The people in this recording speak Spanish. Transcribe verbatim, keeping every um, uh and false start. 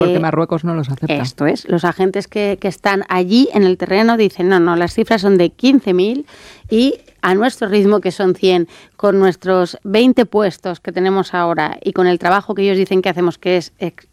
Porque Marruecos no los acepta. Esto es, los agentes que, que están allí en el terreno dicen, no, no, las cifras son de quince mil y a nuestro ritmo, que son cien, con nuestros veinte puestos que tenemos ahora y con el trabajo que ellos dicen que hacemos, que es